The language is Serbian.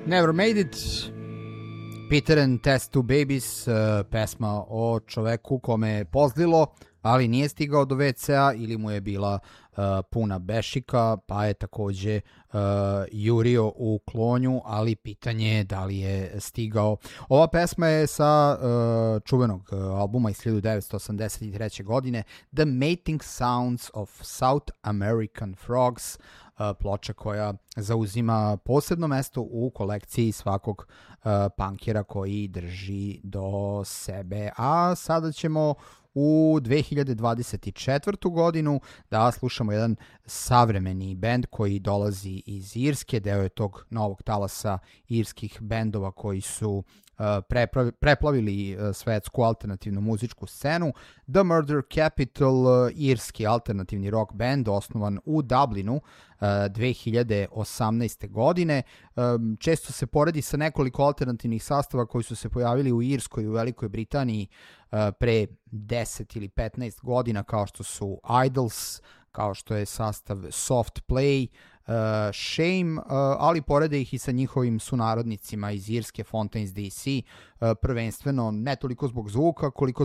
Never Made It, Peter and Test Two Babies, pesma o čoveku kome je pozlilo, ali nije stigao do WC-a ili mu je bila puna bešika, pa je takođe jurio u klonju, ali pitanje je da li je stigao. Ova pesma je sa čuvenog albuma iz 1983. godine The Mating Sounds of South American Frogs, ploča koja zauzima posebno mesto u kolekciji svakog punkera koji drži do sebe. A sada ćemo u 2024. godinu da slušamo jedan savremeni bend koji dolazi iz Irske, deo je tog novog talasa irskih bendova koji su preplavili svetsku alternativnu muzičku scenu. The Murder Capital, irski alternativni rock band osnovan u Dublinu 2018. godine. Često se poredi sa nekoliko alternativnih sastava koji su se pojavili u Irskoj i u Velikoj Britaniji pre 10 ili 15 godina, kao što su Idols, kao što je sastav Soft Play, Shame, ali porede ih i sa njihovim sunarodnicima iz Irske, Fontaines DC, prvenstveno ne toliko zbog zvuka koliko